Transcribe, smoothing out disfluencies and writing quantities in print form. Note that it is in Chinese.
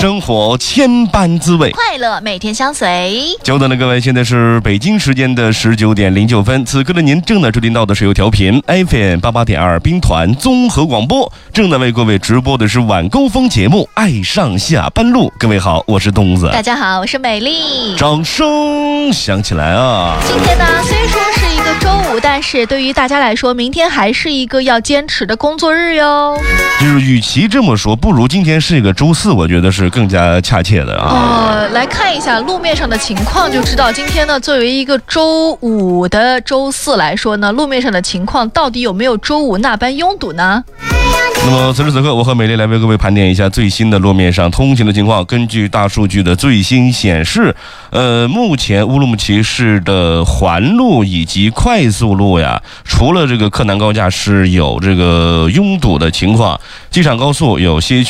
生活千般滋味， 快乐每天相随。 久等的各位，现在是北京时间的19:09，此刻的您正在收听到的是由调频 FM 88.2兵团综合广播正在为各位直播的是晚高峰节目《爱上下班路》。各位好，我是东子。 大家好，我是美丽。 掌声响起来啊！ 今天呢，虽说是一个周五，但是对于大家来说，明天还是一个要坚持的工作日哟。 就是与其这么说，不如今天是一个周四，我觉得是更加恰切的啊。 来看一下路面上的情况，就知道今天呢，作为一个周五的周四来说呢，路面上的情况到底有没有周五那般拥堵呢？ 那么此时此刻，我和美丽来为各位盘点一下最新的路面上通行的情况。根据大数据的最新显示，目前乌鲁木齐市的环路以及快速路呀，除了这个克南高架是有这个拥堵的情况，机场高速有些